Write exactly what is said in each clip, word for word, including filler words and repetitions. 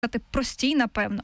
простій, напевно.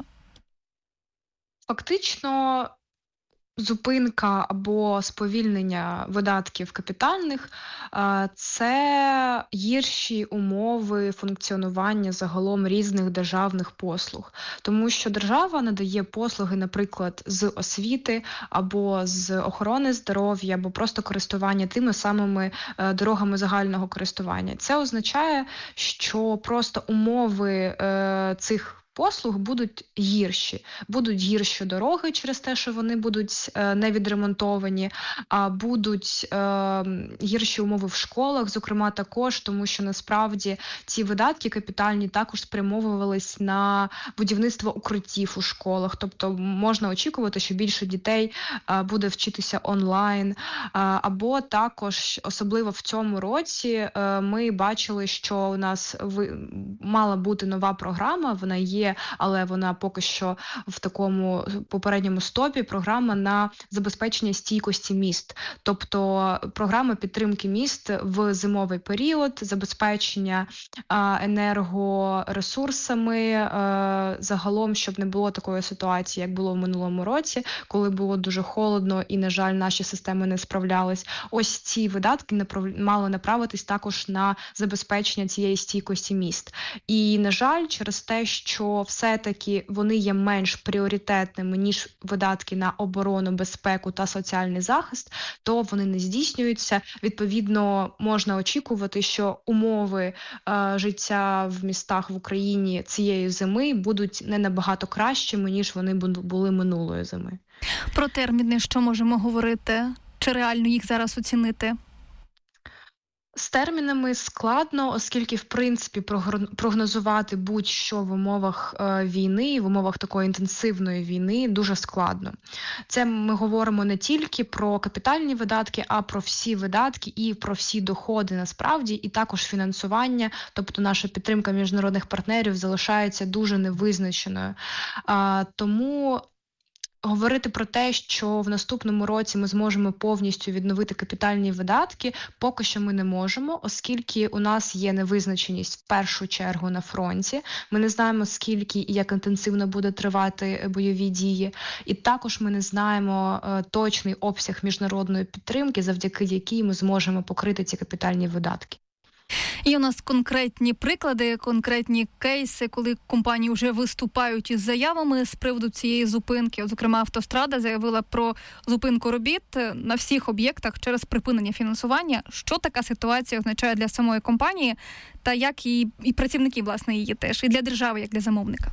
Фактично, зупинка або сповільнення видатків капітальних – це гірші умови функціонування загалом різних державних послуг. Тому що держава надає послуги, наприклад, з освіти, або з охорони здоров'я, або просто користування тими самими дорогами загального користування. Це означає, що просто умови цих послуг будуть гірші. Будуть гірші дороги через те, що вони будуть е, не відремонтовані, а будуть е, гірші умови в школах, зокрема також, тому що насправді ці видатки капітальні також спрямовувались на будівництво укриттів у школах. Тобто можна очікувати, що більше дітей е, буде вчитися онлайн. Е, або також, особливо в цьому році, е, ми бачили, що у нас ви, мала бути нова програма, вона є, але вона поки що в такому попередньому стопі, програма на забезпечення стійкості міст. Тобто програма підтримки міст в зимовий період, забезпечення а, енергоресурсами, а, загалом, щоб не було такої ситуації, як було в минулому році, коли було дуже холодно і, на жаль, наші системи не справлялись. Ось ці видатки направ... мали направитись також на забезпечення цієї стійкості міст. І, на жаль, через те, що все-таки вони є менш пріоритетними, ніж видатки на оборону, безпеку та соціальний захист, то вони не здійснюються. Відповідно, можна очікувати, що умови е, життя в містах в Україні цієї зими будуть не набагато кращими, ніж вони були минулої зими. Про терміни що можемо говорити? Чи реально їх зараз оцінити? З термінами складно, оскільки, в принципі, прогнозувати будь-що в умовах е, війни, в умовах такої інтенсивної війни дуже складно. Це ми говоримо не тільки про капітальні видатки, а про всі видатки і про всі доходи насправді, і також фінансування, тобто наша підтримка міжнародних партнерів залишається дуже невизначеною. А, тому говорити про те, що в наступному році ми зможемо повністю відновити капітальні видатки, поки що ми не можемо, оскільки у нас є невизначеність в першу чергу на фронті. Ми не знаємо, скільки і як інтенсивно буде тривати бойові дії. І також ми не знаємо е, точний обсяг міжнародної підтримки, завдяки якій ми зможемо покрити ці капітальні видатки. Є у нас конкретні приклади, конкретні кейси, коли компанії вже виступають із заявами з приводу цієї зупинки. От, зокрема, «Автострада» заявила про зупинку робіт на всіх об'єктах через припинення фінансування. Що така ситуація означає для самої компанії та як і, і працівників, власне, її теж, і для держави, як для замовника?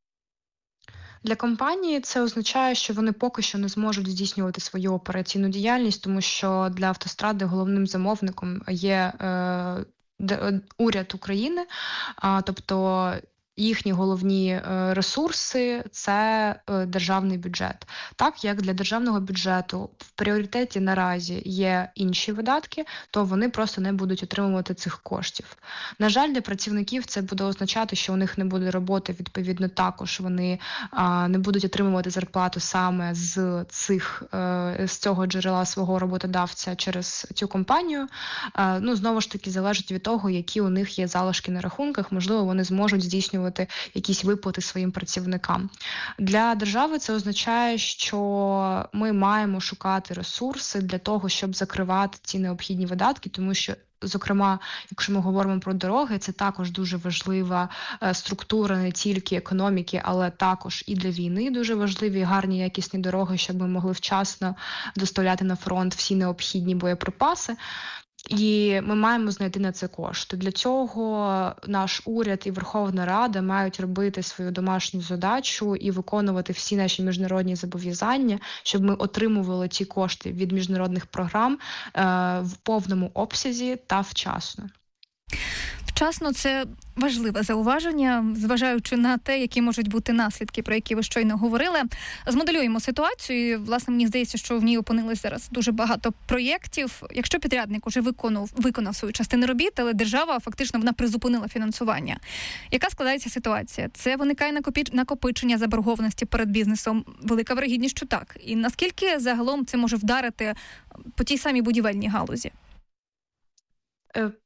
Для компанії це означає, що вони поки що не зможуть здійснювати свою операційну діяльність, тому що для «Автостради» головним замовником є е, уряд України, а, тобто їхні головні ресурси – це державний бюджет. Так, як для державного бюджету в пріоритеті наразі є інші видатки, то вони просто не будуть отримувати цих коштів. На жаль, для працівників це буде означати, що у них не буде роботи, відповідно також вони а, не будуть отримувати зарплату саме з, цих, з цього джерела свого роботодавця через цю компанію. А, ну, знову ж таки, залежить від того, які у них є залишки на рахунках, можливо, вони зможуть здійснювати якісь виплати своїм працівникам. Для держави це означає, що ми маємо шукати ресурси для того, щоб закривати ці необхідні видатки, тому що, зокрема, якщо ми говоримо про дороги, це також дуже важлива е, структура не тільки економіки, але також і для війни дуже важливі гарні якісні дороги, щоб ми могли вчасно доставляти на фронт всі необхідні боєприпаси. І ми маємо знайти на це кошти. Для цього наш уряд і Верховна Рада мають робити свою домашню задачу і виконувати всі наші міжнародні зобов'язання, щоб ми отримували ці кошти від міжнародних програм е, в повному обсязі та вчасно. Вчасно – це важливе зауваження, зважаючи на те, які можуть бути наслідки, про які ви щойно говорили. Змоделюємо ситуацію. Власне, мені здається, що в ній опинилось зараз дуже багато проєктів. Якщо підрядник уже виконав, виконав свою частину робіт, але держава фактично вона призупинила фінансування. Яка складається ситуація? Це виникає накопичення заборгованості перед бізнесом? Велика вирогідність, що так. І наскільки загалом це може вдарити по тій самій будівельній галузі?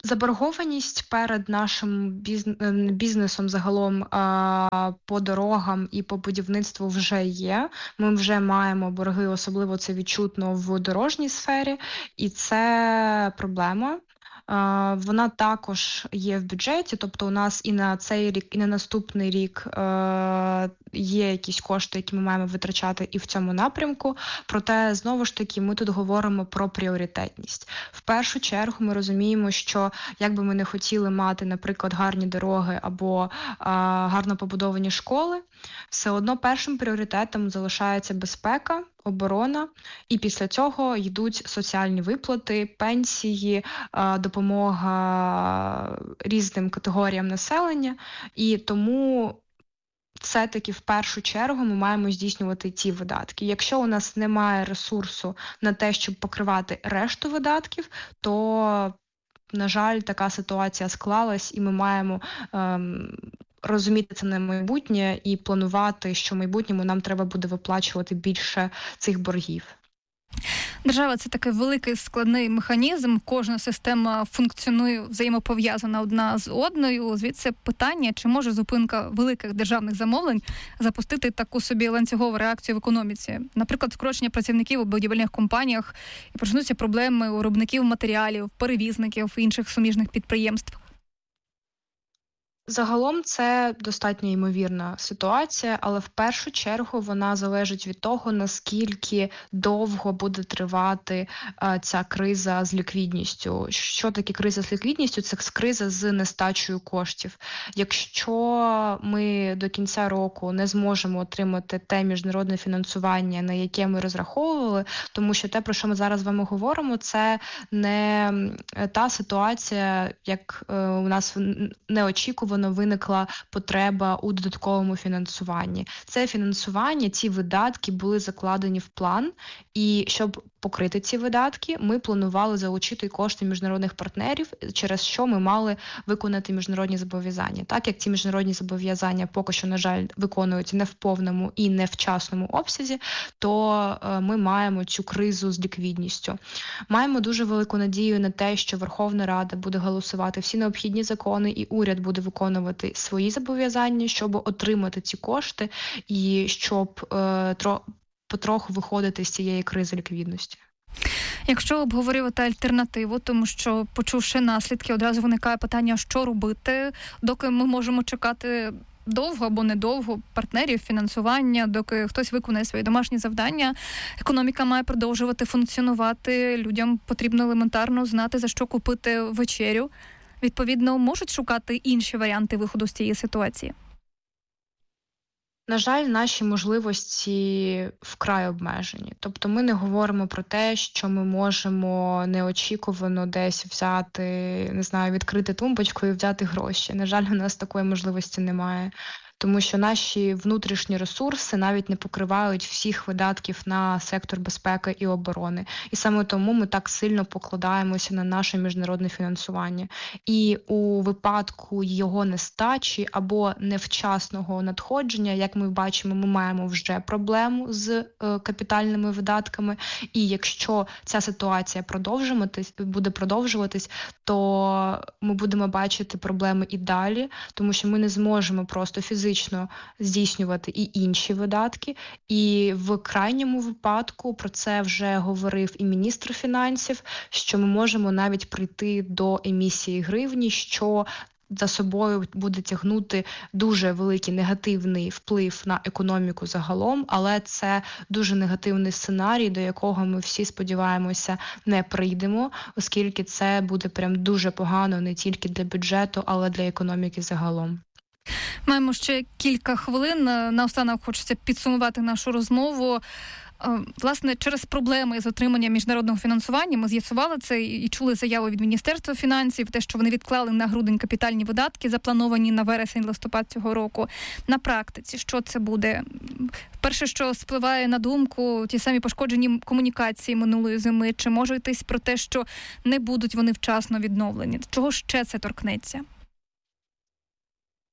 Заборгованість перед нашим бізн- бізнесом загалом а, по дорогам і по будівництву вже є. Ми вже маємо борги, особливо це відчутно в дорожній сфері, і це проблема. А, Вона також є в бюджеті, тобто у нас і на цей рік, і на наступний рік е, є якісь кошти, які ми маємо витрачати і в цьому напрямку. Проте, знову ж таки, ми тут говоримо про пріоритетність. В першу чергу ми розуміємо, що як би ми не хотіли мати, наприклад, гарні дороги або а, гарно побудовані школи, все одно першим пріоритетом залишається безпека, оборона, і після цього йдуть соціальні виплати, пенсії, а, допомога різним категоріям населення. І тому все-таки в першу чергу ми маємо здійснювати ці видатки. Якщо у нас немає ресурсу на те, щоб покривати решту видатків, то, на жаль, така ситуація склалась, і ми маємо ем, розуміти це на майбутнє і планувати, що в майбутньому нам треба буде виплачувати більше цих боргів. Держава – це такий великий складний механізм, кожна система функціонує взаємопов'язана одна з одною. Звідси питання, чи може зупинка великих державних замовлень запустити таку собі ланцюгову реакцію в економіці. Наприклад, скорочення працівників у будівельних компаніях, і почнуться проблеми у виробників матеріалів, перевізників, інших суміжних підприємств. Загалом це достатньо ймовірна ситуація, але в першу чергу вона залежить від того, наскільки довго буде тривати а, ця криза з ліквідністю. Що таке криза з ліквідністю? Це криза з нестачею коштів. Якщо ми до кінця року не зможемо отримати те міжнародне фінансування, на яке ми розраховували, тому що те, про що ми зараз з вами говоримо, це не та ситуація, як е, у нас неочікувано виникла потреба у додатковому фінансуванні. Це фінансування, ці видатки були закладені в план, і щоб покрити ці видатки, ми планували залучити кошти міжнародних партнерів, через що ми мали виконати міжнародні зобов'язання. Так як ці міжнародні зобов'язання поки що, на жаль, виконуються не в повному і не в вчасному обсязі, то ми маємо цю кризу з ліквідністю. Маємо дуже велику надію на те, що Верховна Рада буде голосувати всі необхідні закони і уряд буде виконувати свої зобов'язання, щоб отримати ці кошти і щоб е, тро, потроху виходити з цієї кризи ліквідності. Якщо обговорювати альтернативу, тому що, почувши наслідки, одразу виникає питання, що робити, доки ми можемо чекати довго або недовго партнерів, фінансування, доки хтось виконає свої домашні завдання. Економіка має продовжувати функціонувати, людям потрібно елементарно знати, за що купити вечерю. Відповідно, можуть шукати інші варіанти виходу з цієї ситуації? На жаль, наші можливості вкрай обмежені. Тобто ми не говоримо про те, що ми можемо неочікувано десь взяти, не знаю, відкрити тумбочку і взяти гроші. На жаль, у нас такої можливості немає. Тому що наші внутрішні ресурси навіть не покривають всіх видатків на сектор безпеки і оборони. І саме тому ми так сильно покладаємося на наше міжнародне фінансування. І у випадку його нестачі або невчасного надходження, як ми бачимо, ми маємо вже проблему з е, капітальними видатками. І якщо ця ситуація продовжуватись, буде продовжуватись, то ми будемо бачити проблеми і далі, тому що ми не зможемо просто фізично здійснювати і інші видатки. І в крайньому випадку про це вже говорив і міністр фінансів, що ми можемо навіть прийти до емісії гривні, що за собою буде тягнути дуже великий негативний вплив на економіку загалом, але це дуже негативний сценарій, до якого ми всі, сподіваємося, не прийдемо, оскільки це буде прям дуже погано не тільки для бюджету, але для економіки загалом. Маємо ще кілька хвилин. Наостанок хочеться підсумувати нашу розмову. Власне, через проблеми з отриманням міжнародного фінансування ми з'ясували це і чули заяву від Міністерства фінансів, те, що вони відклали на грудень капітальні видатки, заплановані на вересень-листопад цього року. На практиці, що це буде? Перше, що спливає на думку, ті самі пошкоджені комунікації минулої зими, чи може йтись про те, що не будуть вони вчасно відновлені? Чого ще це торкнеться?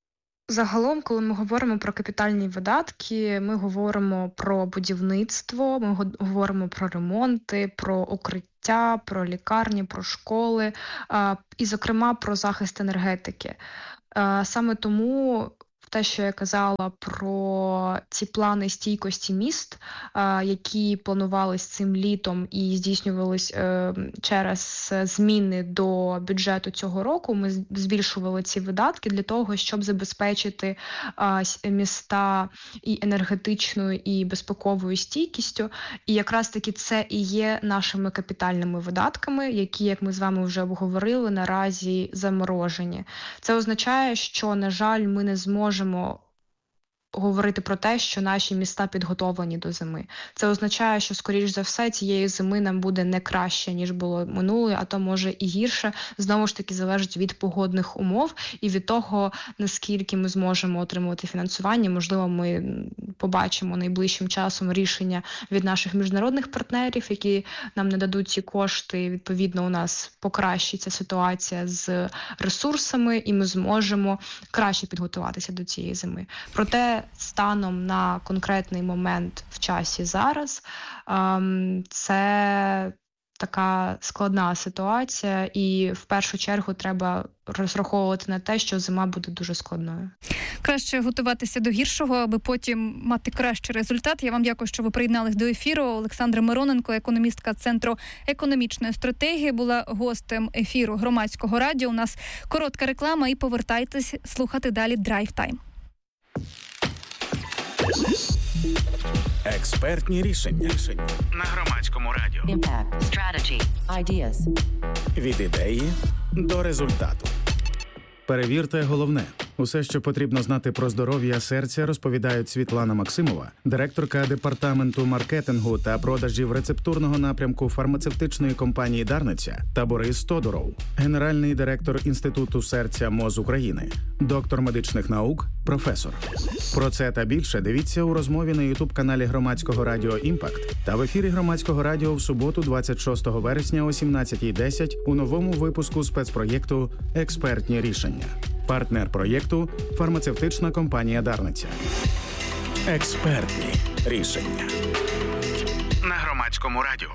Загалом, коли ми говоримо про капітальні видатки, ми говоримо про будівництво, ми говоримо про ремонти, про укриття, про лікарні, про школи і, зокрема, про захист енергетики. Саме тому те, що я казала про ці плани стійкості міст, які планувались цим літом і здійснювались через зміни до бюджету цього року, ми збільшували ці видатки для того, щоб забезпечити міста і енергетичною, і безпековою стійкістю. І якраз таки це і є нашими капітальними видатками, які, як ми з вами вже обговорили, наразі заморожені. Це означає, що, на жаль, ми не зможемо можемо говорити про те, що наші міста підготовлені до зими. Це означає, що, скоріш за все, цієї зими нам буде не краще, ніж було минулої, а то, може, і гірше. Знову ж таки, залежить від погодних умов і від того, наскільки ми зможемо отримувати фінансування. Можливо, ми побачимо найближчим часом рішення від наших міжнародних партнерів, які нам нададуть ці кошти. Відповідно, у нас покращиться ситуація з ресурсами, і ми зможемо краще підготуватися до цієї зими. Проте, станом на конкретний момент в часі зараз, це така складна ситуація, і в першу чергу треба розраховувати на те, що зима буде дуже складною. Краще готуватися до гіршого, аби потім мати кращий результат. Я вам дякую, що ви приєднались до ефіру. Олександра Мироненко, економістка Центру економічної стратегії, була гостем ефіру Громадського радіо. У нас коротка реклама і повертайтесь слухати далі Драйв Тайм. Експертні рішення. рішення на Громадському радіо. Impact. Strategy. Ideas. Від ідеї до результату. Перевірте головне. Усе, що потрібно знати про здоров'я серця, розповідають Світлана Максимова, директорка департаменту маркетингу та продажів рецептурного напрямку фармацевтичної компанії «Дарниця», та Борис Тодуров, генеральний директор Інституту серця МОЗ України, доктор медичних наук, професор. Про це та більше дивіться у розмові на ютуб-каналі Громадського радіо «Імпакт» та в ефірі Громадського радіо в суботу двадцять шостого вересня о сімнадцятій десять у новому випуску спецпроєкту «Експертні рішення». Партнер проєкту – фармацевтична компанія «Дарниця». Експертні рішення на Громадському радіо.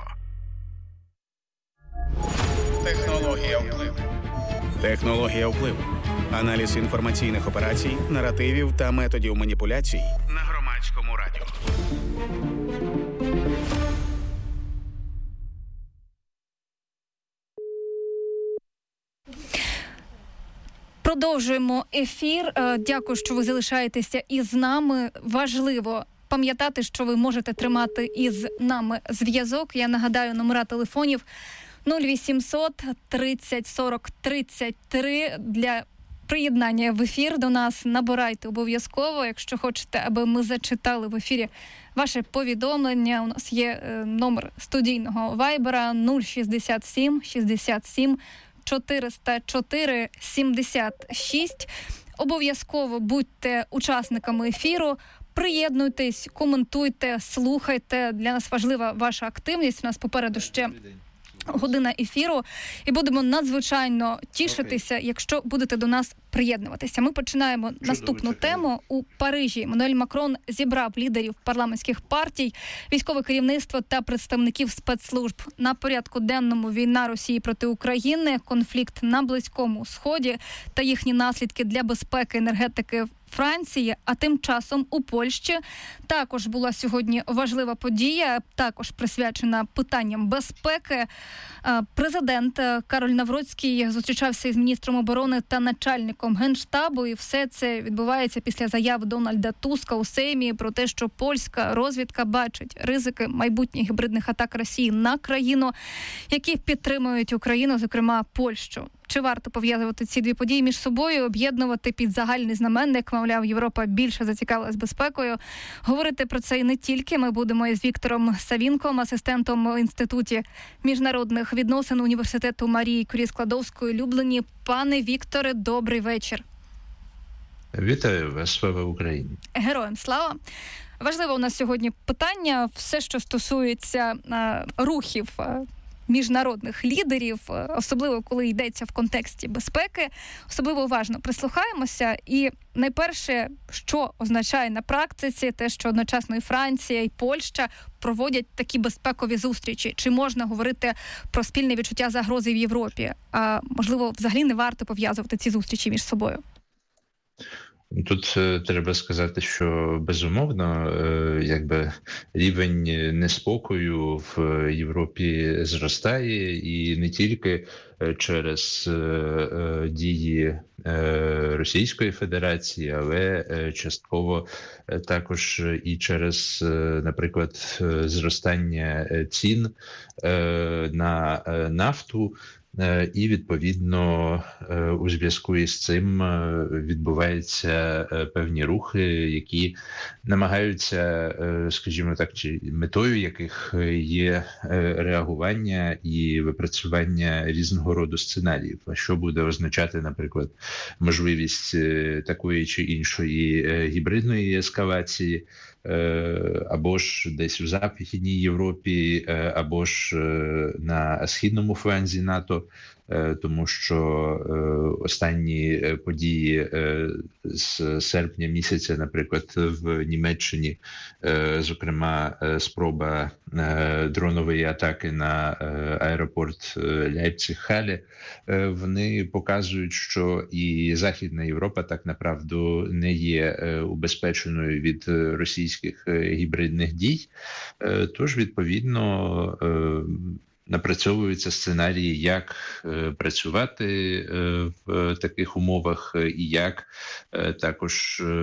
Технологія впливу. Технологія впливу. Аналіз інформаційних операцій, наративів та методів маніпуляцій на Громадському радіо. Продовжуємо ефір. Дякую, що ви залишаєтеся із нами. Важливо пам'ятати, що ви можете тримати із нами зв'язок. Я нагадаю, номера телефонів нуль вісімсот тридцять сорок тридцять три для приєднання в ефір до нас. Набирайте обов'язково, якщо хочете, аби ми зачитали в ефірі ваше повідомлення. У нас є номер студійного вайбера нуль шістдесят сім шістдесят сім чотириста чотири сімдесят шість. Обов'язково будьте учасниками ефіру, приєднуйтесь, коментуйте, слухайте. Для нас важлива ваша активність. У нас попереду ще година ефіру, і будемо надзвичайно тішитися, okay. якщо будете до нас приєднуватися. Ми починаємо Чудово, наступну чекаю. тему. У Парижі Еммануель Макрон зібрав лідерів парламентських партій, військове керівництво та представників спецслужб. На порядку денному війна Росії проти України, конфлікт на Близькому Сході та їхні наслідки для безпеки енергетики Франції, а тим часом у Польщі також була сьогодні важлива подія, також присвячена питанням безпеки. Президент Кароль Навроцький зустрічався із міністром оборони та начальником Генштабу, і все це відбувається після заяв Дональда Туска у Сеймі про те, що польська розвідка бачить ризики майбутніх гібридних атак Росії на країну, які підтримують Україну, зокрема Польщу. Чи варто пов'язувати ці дві події між собою, об'єднувати під загальний знаменник, мовляв, Європа більше зацікавилась безпекою? Говорити про це і не тільки. Ми будемо із Віктором Савінком, асистентом в Інституті міжнародних відносин Університету Марії Кюрі-Складовської, Люблені. Пане Вікторе, добрий вечір. Вітаю вас, слава Україні. Героям слава. Важливе у нас сьогодні питання, все, що стосується а, рухів а, міжнародних лідерів, особливо коли йдеться в контексті безпеки. Особливо уважно прислухаємося. І найперше, що означає на практиці те, що одночасно і Франція, і Польща проводять такі безпекові зустрічі. Чи можна говорити про спільне відчуття загрози в Європі? А можливо, взагалі не варто пов'язувати ці зустрічі між собою? Тут е, треба сказати, що безумовно, е, якби рівень неспокою в Європі зростає, і не тільки через е, е, дії е, Російської Федерації, але е, частково е, також і через, е, наприклад, зростання цін е, на е, нафту. І, відповідно, у зв'язку із цим відбуваються певні рухи, які намагаються, скажімо так, чи метою яких є реагування і випрацювання різного роду сценаріїв. А що буде означати, наприклад, можливість такої чи іншої гібридної ескалації, або ж десь у Західній Європі, або ж на східному фланзі НАТО, тому що останні події з серпня місяця, наприклад, в Німеччині, зокрема, спроба дронової атаки на аеропорт Ляйпциг-Хале, вони показують, що і Західна Європа так направду не є убезпеченою від російських гібридних дій. Тож, відповідно, напрацьовуються сценарії, як е, працювати е, в таких умовах і як е, також е,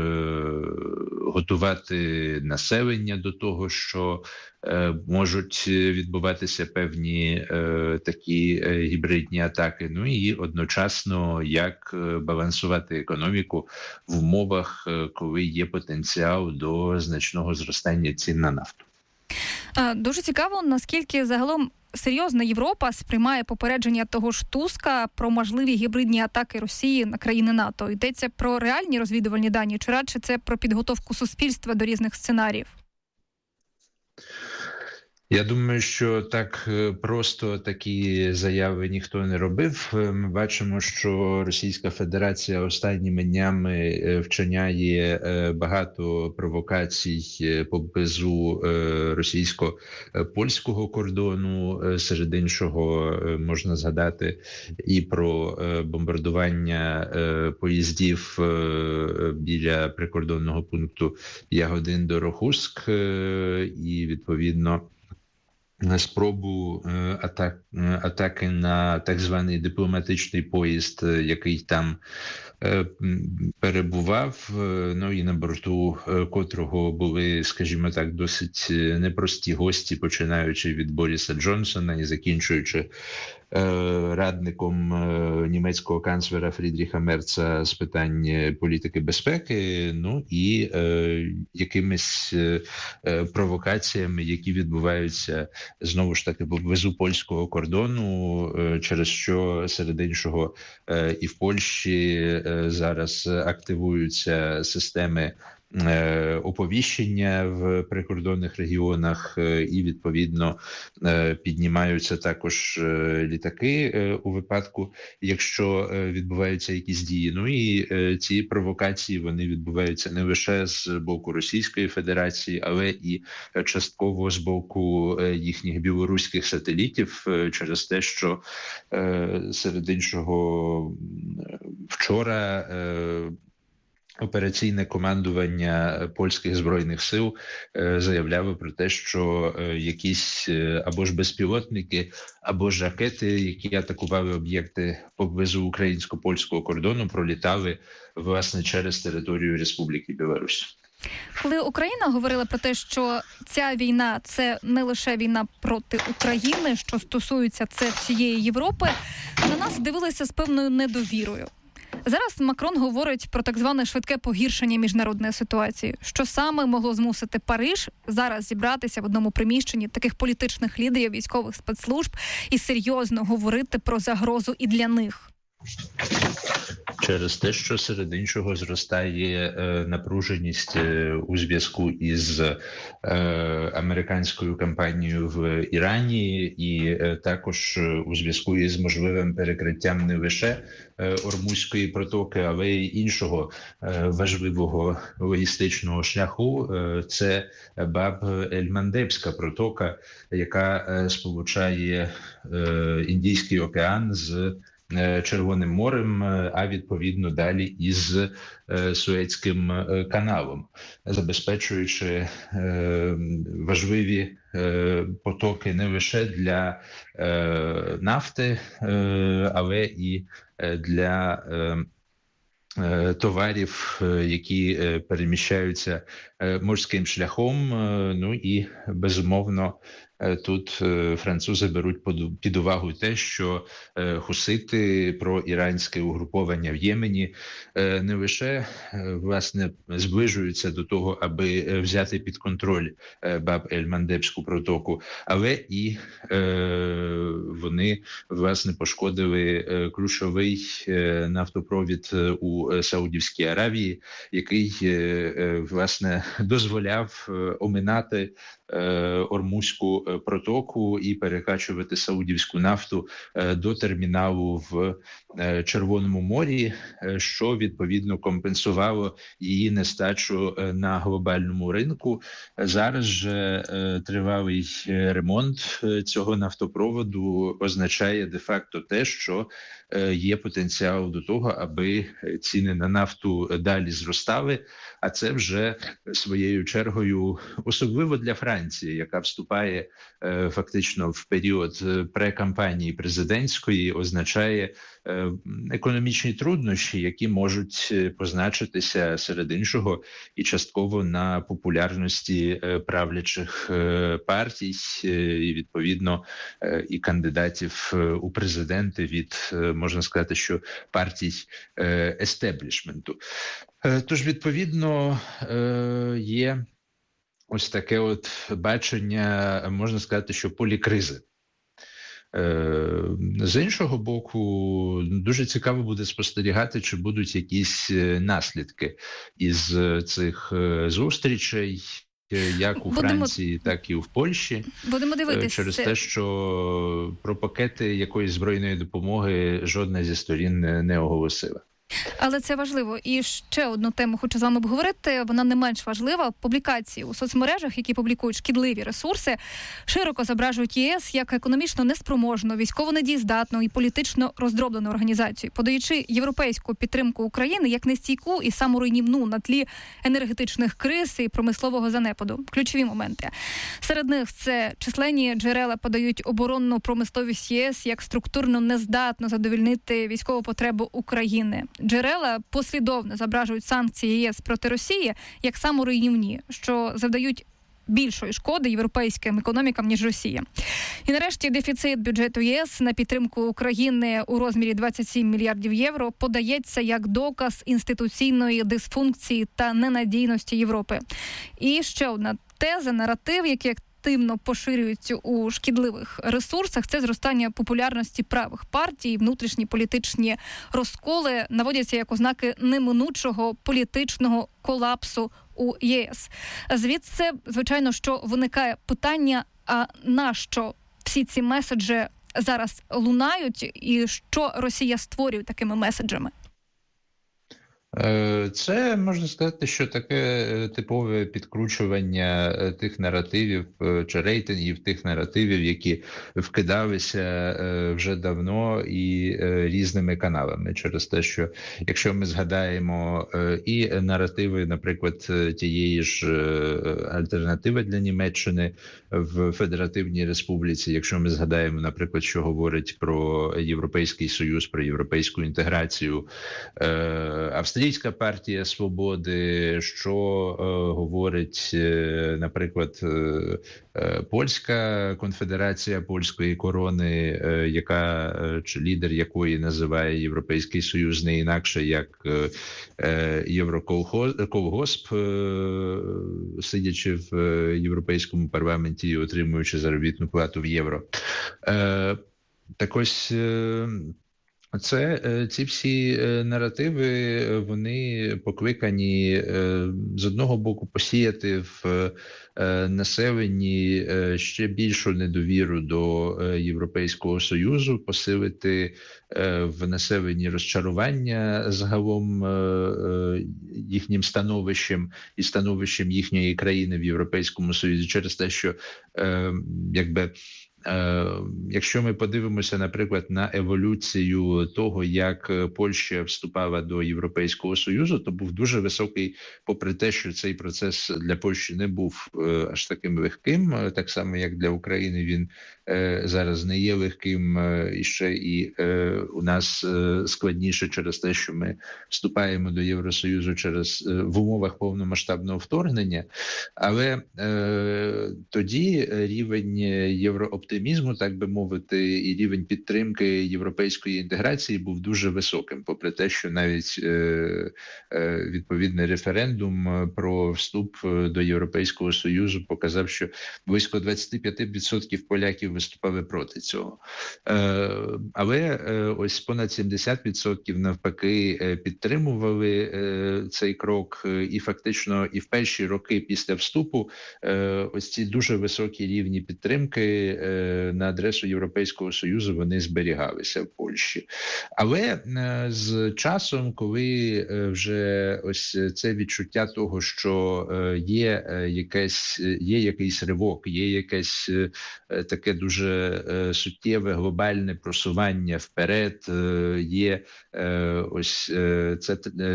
готувати населення до того, що е, можуть відбуватися певні е, такі е, гібридні атаки. Ну і одночасно, як е, балансувати економіку в умовах, е, коли є потенціал до значного зростання цін на нафту. Дуже цікаво, наскільки загалом серйозно Європа сприймає попередження того ж Туска про можливі гібридні атаки Росії на країни НАТО. Йдеться про реальні розвідувальні дані, чи радше це про підготовку суспільства до різних сценаріїв? Я думаю, що так просто такі заяви ніхто не робив. Ми бачимо, що Російська Федерація останніми днями вчиняє багато провокацій поблизу російсько-польського кордону. Серед іншого можна згадати і про бомбардування поїздів біля прикордонного пункту Ягодин-Дорохуськ і, відповідно, спробу атак, атаки на так званий дипломатичний поїзд, який там перебував, ну і на борту котрого були, скажімо так, досить непрості гості, починаючи від Боріса Джонсона і закінчуючи радником німецького канцлера Фрідріха Мерца з питань політики безпеки, ну і е, якимись е, провокаціями, які відбуваються знову ж таки поблизу польського кордону, е, через що серед іншого е, і в Польщі е, зараз активуються системи оповіщення в прикордонних регіонах, і, відповідно, піднімаються також літаки у випадку, якщо відбуваються якісь дії. Ну і ці провокації, вони відбуваються не лише з боку Російської Федерації, але і частково з боку їхніх білоруських сателітів, через те, що серед іншого вчора операційне командування польських збройних сил е, заявляло про те, що е, якісь е, або ж безпілотники, або ж ракети, які атакували об'єкти поблизу українсько-польського кордону, пролітали, власне, через територію Республіки Білорусь. Коли Україна говорила про те, що ця війна – це не лише війна проти України, що стосується це всієї Європи, на нас дивилися з певною недовірою. Зараз Макрон говорить про так зване швидке погіршення міжнародної ситуації. Що саме могло змусити Париж зараз зібратися в одному приміщенні таких політичних лідерів, військових спецслужб і серйозно говорити про загрозу і для них? Через те, що серед іншого зростає е, напруженість е, у зв'язку із е, американською кампанією в Ірані, і е, також у зв'язку із можливим перекриттям не лише е, Ормузької протоки, але й іншого е, важливого логістичного шляху. Е, це Баб-ель-Мандебська протока, яка е, сполучає е, Індійський океан з Червоним морем, а відповідно далі із Суецьким каналом, забезпечуючи важливі потоки не лише для нафти, але і для товарів, які переміщаються морським шляхом. Ну і, безумовно, тут французи беруть під увагу те, що хусити, проіранське угруповання в Ємені, не лише, власне, зближуються до того, аби взяти під контроль Баб-ель-Мандебську протоку, але і вони, власне, пошкодили ключовий нафтопровід у Саудівській Аравії, який, власне, дозволяв оминати Ормузьку протоку і перекачувати саудівську нафту до терміналу в Червоному морі, що відповідно компенсувало її нестачу на глобальному ринку. Зараз же тривалий ремонт цього нафтопроводу означає де-факто те, що є потенціал до того, аби ціни на нафту далі зростали, а це вже своєю чергою, особливо для Франції, яка вступає е, фактично в період прекампанії президентської, означає е, економічні труднощі, які можуть позначитися серед іншого і частково на популярності е, правлячих е, партій е, і відповідно е, і кандидатів у президенти від, е, можна сказати, що партій е, естеблішменту. Е, тож, відповідно, е, є ось таке от бачення, можна сказати, що полікризи. З іншого боку, дуже цікаво буде спостерігати, чи будуть якісь наслідки із цих зустрічей, як у Будемо... Франції, так і в Польщі. Будемо дивитися. Через те, що про пакети якоїсь збройної допомоги жодна зі сторін не оголосила. Але це важливо. І ще одну тему хочу з вами обговорити. Вона не менш важлива. Публікації у соцмережах, які публікують шкідливі ресурси, широко зображують ЄС як економічно неспроможну, військово недієздатну і політично роздроблену організацію, подаючи європейську підтримку України як нестійку і саморуйнівну на тлі енергетичних криз і промислового занепаду. Ключові моменти. Серед них це численні джерела подають оборонну промисловість ЄС як структурно нездатну задовольнити військову потребу України. Джерела послідовно зображують санкції ЄС проти Росії як саморуйнівні, що завдають більшої шкоди європейським економікам, ніж Росія. І нарешті дефіцит бюджету ЄС на підтримку України у розмірі двадцять сім мільярдів євро подається як доказ інституційної дисфункції та ненадійності Європи. І ще одна теза, наратив, який активно поширюються у шкідливих ресурсах, це зростання популярності правих партій, внутрішні політичні розколи наводяться як ознаки неминучого політичного колапсу у ЄС. Звідси, звичайно, що виникає питання, а нащо всі ці меседжі зараз лунають і що Росія створює такими меседжами? Це, можна сказати, що таке типове підкручування тих наративів чи рейтингів тих наративів, які вкидалися вже давно і різними каналами. Через те, що якщо ми згадаємо і наративи, наприклад, тієї ж альтернативи для Німеччини в Федеративній Республіці, якщо ми згадаємо, наприклад, що говорить про Європейський Союз, про європейську інтеграцію, Австрійська партія Свободи, що е, говорить, е, наприклад, е, Польська конфедерація польської корони, е, яка е, чи лідер якої називає Європейський Союз не інакше як е, Євроколгосп, е, сидячи в Європейському парламенті і отримуючи заробітну плату в євро. Е, так ось, е, Це ці всі наративи, вони покликані з одного боку посіяти в населенні ще більшу недовіру до Європейського Союзу, посилити в населенні розчарування загалом їхнім становищем і становищем їхньої країни в Європейському Союзі через те, що якби якщо ми подивимося, наприклад, на еволюцію того, як Польща вступала до Європейського Союзу, то був дуже високий, попри те, що цей процес для Польщі не був аж таким легким, так само, як для України він зараз не є легким, і ще і у нас складніше через те, що ми вступаємо до Євросоюзу через в умовах повномасштабного вторгнення, але тоді рівень єврооптимізму, так би мовити, і рівень підтримки європейської інтеграції був дуже високим, попри те, що навіть відповідний референдум про вступ до Європейського Союзу показав, що близько двадцять п'ять відсотків поляків виступали проти цього. Але ось понад сімдесят відсотків навпаки підтримували цей крок, і фактично і в перші роки після вступу ось ці дуже високі рівні підтримки на адресу Європейського Союзу вони зберігалися в Польщі. Але з часом, коли вже ось це відчуття того, що є якесь, є якийсь ривок, є якесь таке дуже суттєве глобальне просування вперед, є ось це,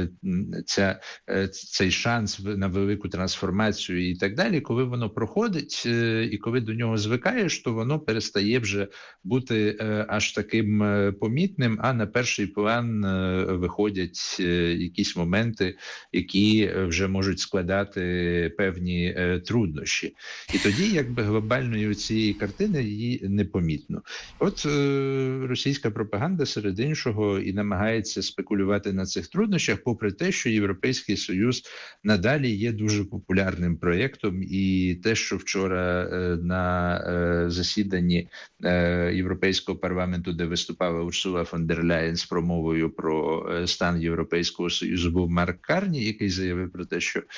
ця, цей шанс на велику трансформацію і так далі, коли воно проходить і коли до нього звикаєш, то воно перестає вже бути аж таким помітним, а на перший план виходять якісь моменти, які вже можуть складати певні труднощі. І тоді якби глобальної цієї картини її непомітно. От російська пропаганда серед іншого і намагається спекулювати на цих труднощах, попри те, що Європейський Союз надалі є дуже популярним проєктом, і те, що вчора на засіданні Європейського парламенту, де виступала Урсула фон дер Ляєн з промовою про стан Європейського Союзу, був Марк Карні, який заявив про те, що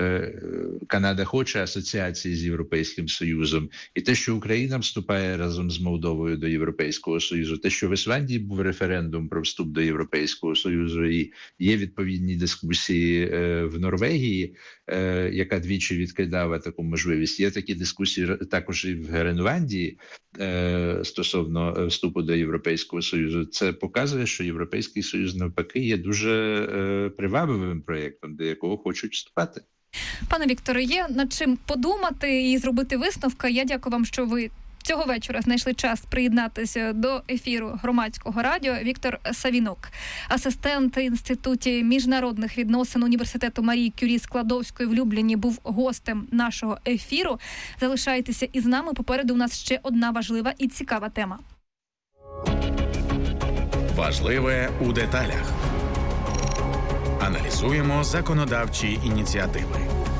Канада хоче асоціації з Європейським Союзом, і те, що Україна вступає разом з Молдовою до Європейського Союзу, те, що в Ісландії був референдум про вступ до Європейського Союзу, і є відповідні дискусії в Норвегії, яка двічі відкидала таку можливість. Є такі дискусії також і в Гренландії стосовно вступу до Європейського Союзу. Це показує, що Європейський Союз навпаки є дуже привабливим проєктом, до якого хочуть вступати. Пане Вікторе, є над чим подумати і зробити висновки. Я дякую вам, що ви цього вечора знайшли час приєднатися до ефіру Громадського радіо. Віктор Савінок, асистент Інституті міжнародних відносин Університету Марії Кюрі Складовської в Любліні, був гостем нашого ефіру. Залишайтеся із нами. Попереду у нас ще одна важлива і цікава тема. Важливе у деталях. Аналізуємо законодавчі ініціативи.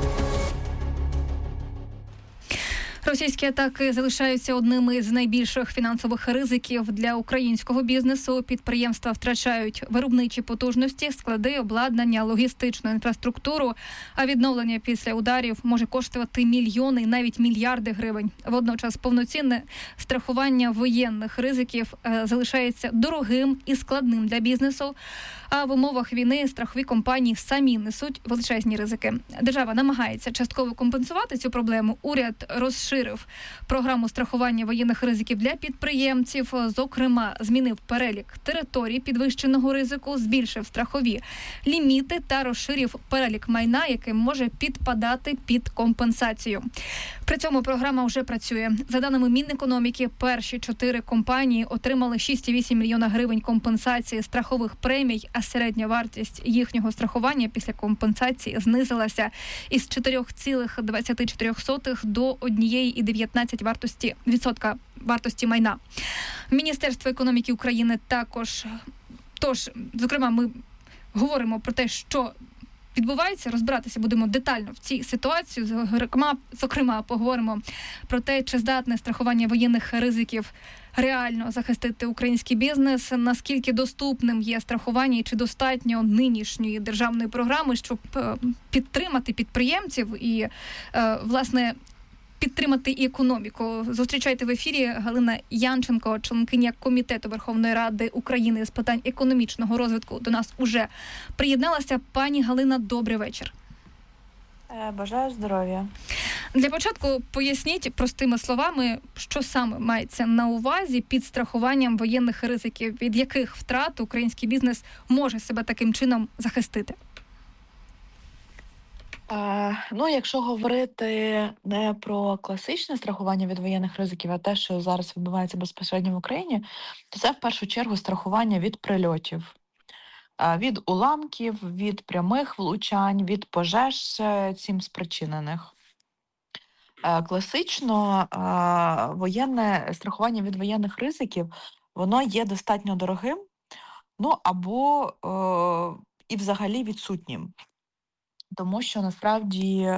Російські атаки залишаються одними з найбільших фінансових ризиків для українського бізнесу. Підприємства втрачають виробничі потужності, склади, обладнання, логістичну інфраструктуру, а відновлення після ударів може коштувати мільйони, навіть мільярди гривень. Водночас повноцінне страхування воєнних ризиків залишається дорогим і складним для бізнесу. А в умовах війни страхові компанії самі несуть величезні ризики. Держава намагається частково компенсувати цю проблему. Уряд розширив програму страхування воєнних ризиків для підприємців. Зокрема, змінив перелік територій підвищеного ризику, збільшив страхові ліміти та розширив перелік майна, яке може підпадати під компенсацію. При цьому програма вже працює. За даними Мінекономіки, перші чотири компанії отримали шість цілих вісім мільйона гривень компенсації страхових премій, а середня вартість їхнього страхування після компенсації знизилася із чотири цілих двадцять чотири сотих до один цілих дев'ятнадцять сотих вартості відсотка вартості майна. Міністерство економіки України також, тож, зокрема, ми говоримо про те, що відбувається. Розбиратися будемо детально в цій ситуації. Зокрема, зокрема, поговоримо про те, чи здатне страхування воєнних ризиків реально захистити український бізнес, наскільки доступним є страхування і чи достатньо нинішньої державної програми, щоб підтримати підприємців і, власне, підтримати і економіку. Зустрічайте в ефірі Галина Янченко, членкиня Комітету Верховної Ради України з питань економічного розвитку. До нас уже приєдналася. Пані Галина, добрий вечір. Бажаю здоров'я. Для початку поясніть простими словами, що саме мається на увазі під страхуванням воєнних ризиків, від яких втрат український бізнес може себе таким чином захистити. Е, ну, якщо говорити не про класичне страхування від воєнних ризиків, а те, що зараз відбувається безпосередньо в Україні, то це в першу чергу страхування від прильотів. Від уламків, від прямих влучань, від пожеж цим спричинених. Класично воєнне страхування від воєнних ризиків, воно є достатньо дорогим, ну або і взагалі відсутнім. Тому що насправді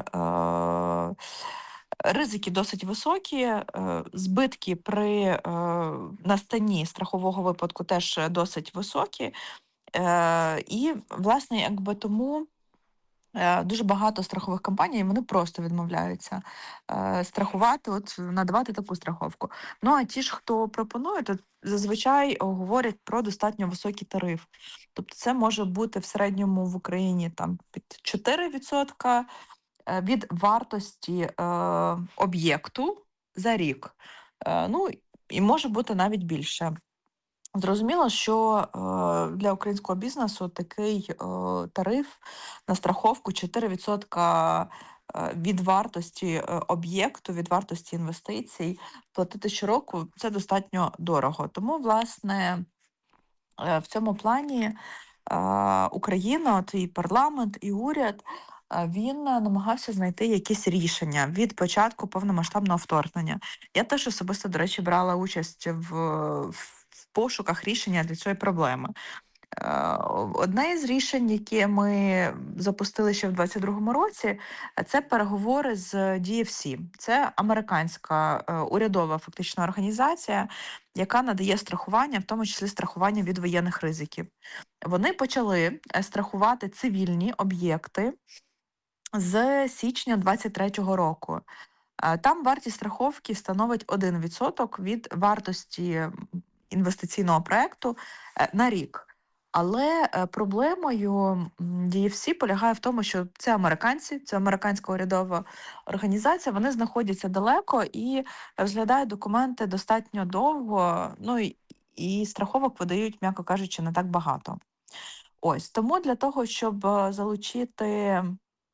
ризики досить високі, збитки при настанні страхового випадку теж досить високі. Е, і, власне, якби тому е, дуже багато страхових компаній, вони просто відмовляються е, страхувати, от надавати таку страховку. Ну, а ті ж, хто пропонує, то зазвичай говорять про достатньо високий тариф. Тобто це може бути в середньому в Україні там під чотири відсотки від вартості е, об'єкту за рік. Е, ну, і може бути навіть більше. Зрозуміло, що е, для українського бізнесу такий е, тариф на страховку чотири відсотки від вартості е, об'єкту, від вартості інвестицій платити щороку – це достатньо дорого. Тому, власне, е, в цьому плані е, Україна, от і парламент, і уряд, е, він намагався знайти якісь рішення від початку повномасштабного вторгнення. Я теж особисто, до речі, брала участь в, в в пошуках рішення для цієї проблеми. Одне із рішень, яке ми запустили ще в двадцять другому році, це переговори з ді еф сі. Це американська урядова фактично організація, яка надає страхування, в тому числі страхування від воєнних ризиків. Вони почали страхувати цивільні об'єкти з січня двадцять третього року. Там вартість страховки становить один відсоток від вартості інвестиційного проєкту на рік. Але проблемою ді еф сі полягає в тому, що це американці, це американська урядова організація, вони знаходяться далеко і розглядають документи достатньо довго, ну і, і страховок видають, м'яко кажучи, не так багато. Ось, тому для того, щоб залучити е,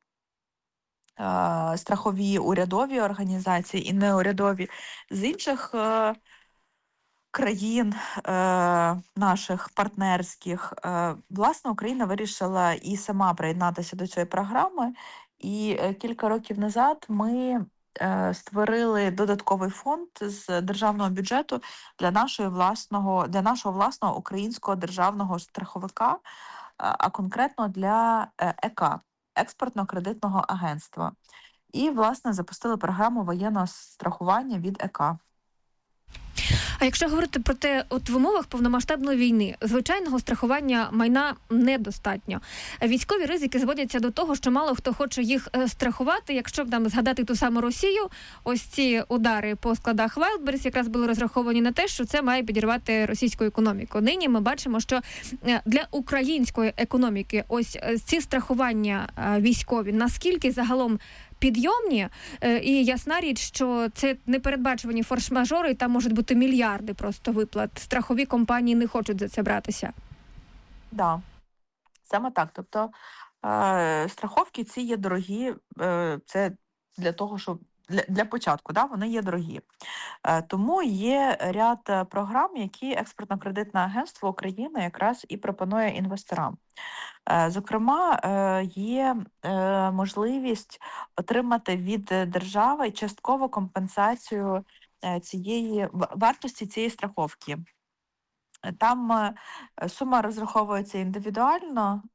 страхові урядові організації і неурядові з інших е, країн е, наших партнерських, е, власне, Україна вирішила і сама приєднатися до цієї програми. І е, кілька років назад ми е, створили додатковий фонд з державного бюджету для нашого власного, для нашого власного українського державного страховика, е, а конкретно для е, е ка, експортно-кредитного агентства. І, власне, запустили програму воєнного страхування від е ка. А якщо говорити про те, от в умовах повномасштабної війни звичайного страхування майна недостатньо. Військові ризики зводяться до того, що мало хто хоче їх страхувати. Якщо нам згадати ту саму Росію, ось ці удари по складах Wildberries якраз були розраховані на те, що це має підірвати російську економіку. Нині ми бачимо, що для української економіки ось ці страхування військові, наскільки загалом підйомні, і ясна річ, що це непередбачувані форс-мажори, і там можуть бути мільярди просто виплат. Страхові компанії не хочуть за це братися. Так, да. Саме так. Тобто е- страховки ці є дорогі, е- це для того, щоб Для, для початку, да, вони є дорогі. Е, тому є ряд програм, які Експортно-кредитне агентство України якраз і пропонує інвесторам. Е, зокрема, е, є е, можливість отримати від держави часткову компенсацію е, цієї вартості цієї страховки. Там е, сума розраховується індивідуально,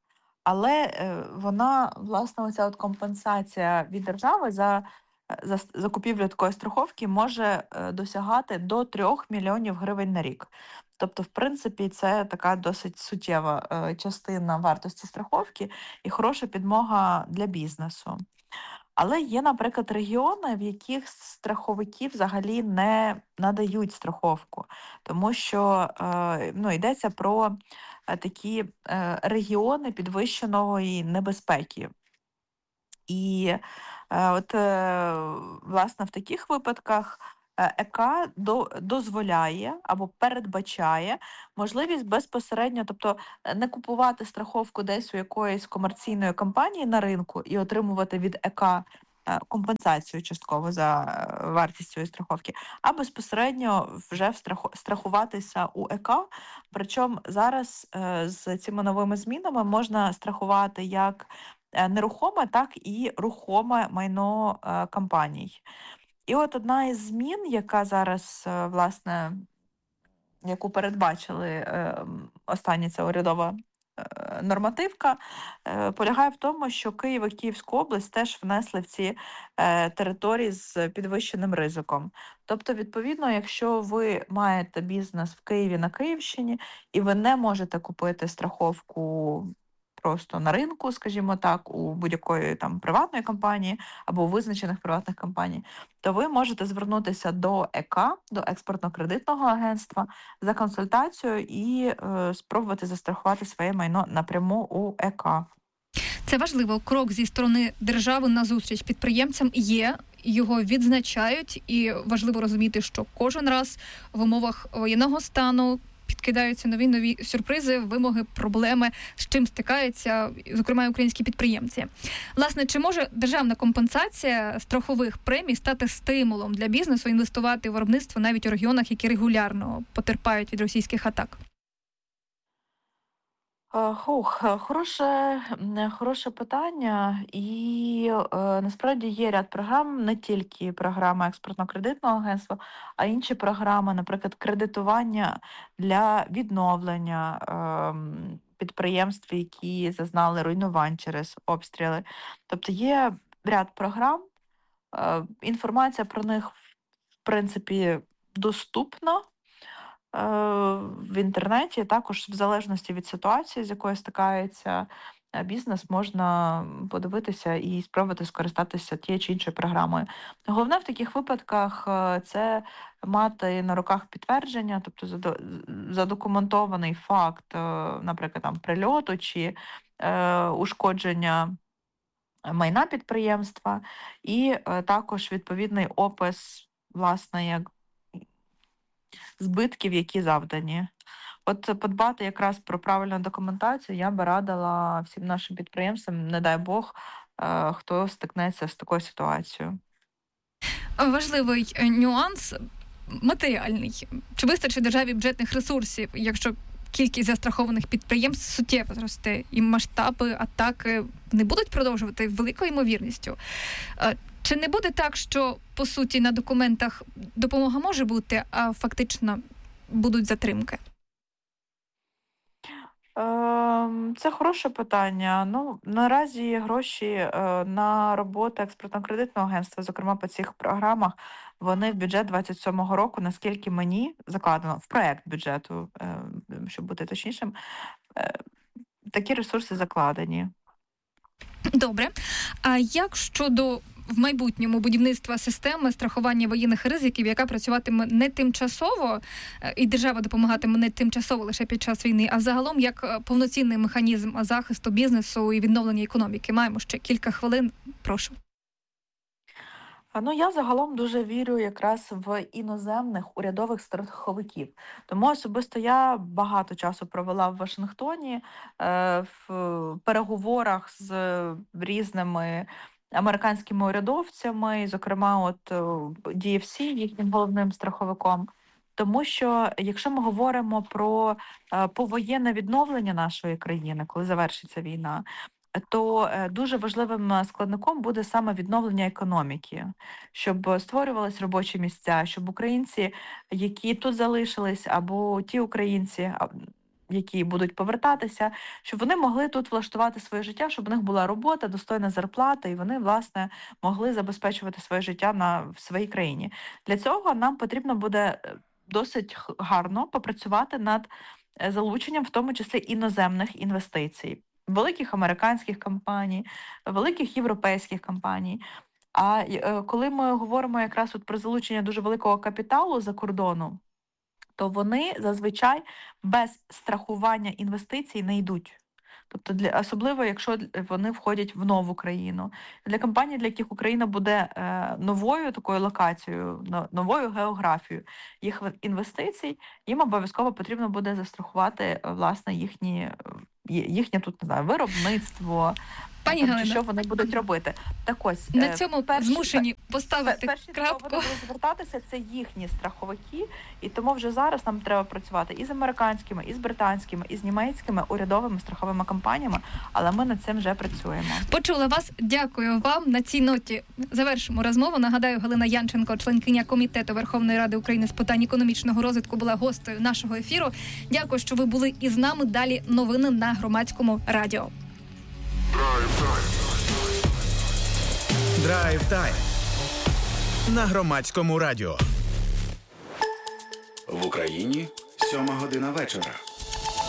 але вона, власне, оця от компенсація від держави за, за закупівлю такої страховки може досягати до трьох мільйонів гривень на рік. Тобто, в принципі, це така досить суттєва частина вартості страховки і хороша підмога для бізнесу. Але є, наприклад, регіони, в яких страховики взагалі не надають страховку, тому що ну, йдеться про такі регіони підвищеної небезпеки. І от, власне, в таких випадках ЕК дозволяє або передбачає можливість безпосередньо, тобто не купувати страховку десь у якоїсь комерційної компанії на ринку і отримувати від ЕК компенсацію частково за вартість цієї страховки, а безпосередньо вже страхуватися у ЕК. Причому зараз з цими новими змінами можна страхувати як нерухоме, так і рухоме майно компаній. І от одна із змін, яка зараз, власне, яку передбачили остання ця урядова нормативка, полягає в тому, що Київ і Київську область теж внесли в ці території з підвищеним ризиком. Тобто, відповідно, якщо ви маєте бізнес в Києві на Київщині і ви не можете купити страховку просто на ринку, скажімо так, у будь-якої там приватної компанії або у визначених приватних компаній, то ви можете звернутися до ЕК, до експортно-кредитного агентства за консультацією і е, спробувати застрахувати своє майно напряму у ЕК. Це важливо. Крок зі сторони держави назустріч підприємцям є, його відзначають, і важливо розуміти, що кожен раз в умовах воєнного стану підкидаються нові-нові сюрпризи, вимоги, проблеми, з чим стикаються, зокрема, українські підприємці. Власне, чи може державна компенсація страхових премій стати стимулом для бізнесу інвестувати в виробництво навіть у регіонах, які регулярно потерпають від російських атак? Хух, хороше, хороше питання. І е, насправді є ряд програм, не тільки програма експортно-кредитного агентства, а інші програми, наприклад, кредитування для відновлення е, підприємств, які зазнали руйнувань через обстріли. Тобто є ряд програм, е, інформація про них, в принципі, доступна в інтернеті. Також в залежності від ситуації, з якою стикається бізнес, можна подивитися і спробувати скористатися тією чи іншою програмою. Головне в таких випадках це мати на руках підтвердження, тобто задокументований факт, наприклад, там прильоту чи е, ушкодження майна підприємства, і е, також відповідний опис, власне, як збитків, які завдані. От подбати якраз про правильну документацію я би радила всім нашим підприємцям, не дай Бог, хто стикнеться з такою ситуацією. Важливий нюанс матеріальний. Чи вистачить державі бюджетних ресурсів, якщо кількість застрахованих підприємств суттєво зросте і масштаби атаки не будуть продовжувати великою ймовірністю? Чи не буде так, що, по суті, на документах допомога може бути, а фактично будуть затримки? Це хороше питання. Ну, наразі гроші на роботу експортно-кредитного агентства, зокрема по цих програмах, вони в бюджет двадцять сьомого року, наскільки мені закладено, в проєкт бюджету, щоб бути точнішим, такі ресурси закладені. Добре. А як щодо в майбутньому будівництва системи страхування воєнних ризиків, яка працюватиме не тимчасово, і держава допомагатиме не тимчасово лише під час війни, а загалом як повноцінний механізм захисту бізнесу і відновлення економіки? Маємо ще кілька хвилин. Прошу. Ну, я загалом дуже вірю якраз в іноземних урядових страховиків. Тому особисто я багато часу провела в Вашингтоні, в переговорах з різними американськими урядовцями, зокрема, от ді еф сі, їхнім головним страховиком. Тому що, якщо ми говоримо про повоєнне відновлення нашої країни, коли завершиться війна, то дуже важливим складником буде саме відновлення економіки, щоб створювались робочі місця, щоб українці, які тут залишились, або ті українці, які будуть повертатися, щоб вони могли тут влаштувати своє життя, щоб у них була робота, достойна зарплата, і вони, власне, могли забезпечувати своє життя на, в своїй країні. Для цього нам потрібно буде досить гарно попрацювати над залученням, в тому числі іноземних інвестицій, великих американських компаній, великих європейських компаній. А коли ми говоримо якраз от про залучення дуже великого капіталу за кордону, то вони зазвичай без страхування інвестицій не йдуть. Тобто, для, особливо, якщо вони входять в нову країну. Для компаній, для яких Україна буде е, новою такою локацією, новою географією їх інвестицій, їм обов'язково потрібно буде застрахувати, власне, їхні, їхнє тут, не знаю, виробництво, Пані там, Галино, що вони будуть робити. Так ось, на цьому перші, змушені поставити перші, крапку. Перші, хто будуть звертатися, це їхні страховики, і тому вже зараз нам треба працювати і з американськими, і з британськими, і з німецькими урядовими страховими компаніями, але ми над цим вже працюємо. Почула вас. Дякую вам. На цій ноті завершимо розмову. Нагадаю, Галина Янченко, членкиня Комітету Верховної Ради України з питань економічного розвитку, була гостею нашого ефіру. Дякую, що ви були із нами. Далі новини на Громадському радіо. Драйв тайм на Громадському радіо. В Україні сьома година вечора.